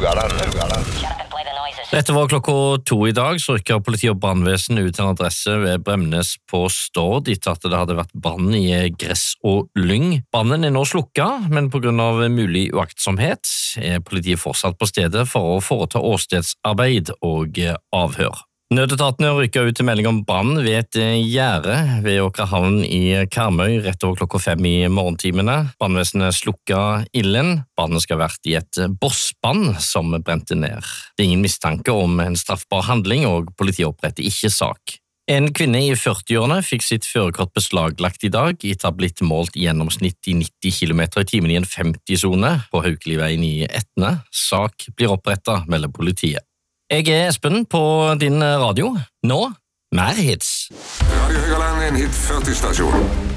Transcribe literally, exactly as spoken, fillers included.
Haugaland. Dette var klokka to i dag, så rykket politi og brannvesen ut en adresse ved Bremnes på Stord etter at det hadde vært brann i gress og lyng. Brannen er nå slukket, men på grunn av mulig uaktsomhet er politiet fortsatt på stedet for å foreta åstedsarbeid og avhør. Nødetatene rykket ut til melding om brann ved et gjerde ved Åkerhavn i Karmøy rett over klokka fem i morgentimene. Brannvesenet slukket ilden. Brannen skal ha vært i et bossband som brente ned. Det er ingen mistanke om en straffbar handling, og politiet oppretter ikke sak. En kvinne i førtiårene fikk sitt førerkort beslaglagt i dag etter å ha blitt målt i gjennomsnitt i nitti kilometer i timen i en femti-sone på Haukeliveien i Etne. Sak blir opprettet, melder politiet. Jeg er Espen på din radio. Nå, mer hits. Radio Haugaland er en hit førti-stasjon.